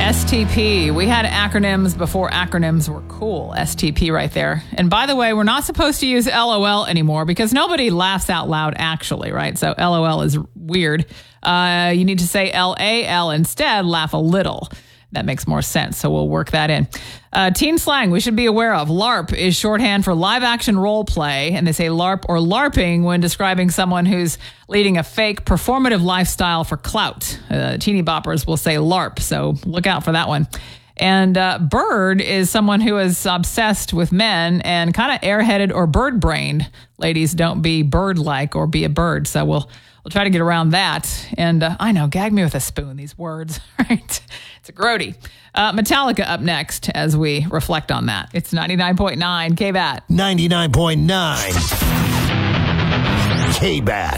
STP. We had acronyms before acronyms were cool. STP right there. And by the way, we're not supposed to use LOL anymore because nobody laughs out loud actually, right? So LOL is weird. You need to say LAL instead, laugh a little. That makes more sense, so we'll work that in. Teen slang we should be aware of. LARP is shorthand for live action role play, and they say LARP or LARPing when describing someone who's leading a fake performative lifestyle for clout. Teeny boppers will say LARP, so look out for that one. And bird is someone who is obsessed with men and kind of airheaded or bird-brained. Ladies, don't be bird-like or be a bird, so we'll try to get around that. And I know, gag me with a spoon, these words, right? It's a grody. Metallica up next as we reflect on that. It's 99.9 KBAT. 99.9 KBAT.